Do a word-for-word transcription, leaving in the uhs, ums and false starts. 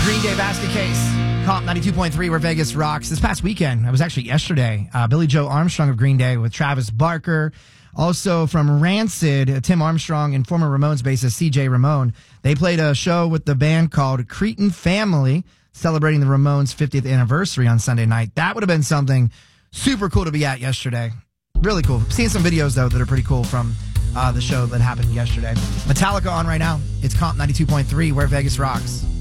Green Day Basket Case. Comp ninety-two point three, where Vegas rocks. This past weekend, it was actually yesterday, uh, Billy Joe Armstrong of Green Day with Travis Barker. Also from Rancid, Tim Armstrong and former Ramones bassist C J Ramone. They played a show with the band called Cretin Family, celebrating the Ramones' fiftieth anniversary on Sunday night. That would have been something super cool to be at yesterday. Really cool. Seeing some videos, though, that are pretty cool from uh, the show that happened yesterday. Metallica on right now. It's Comp ninety-two point three, where Vegas rocks.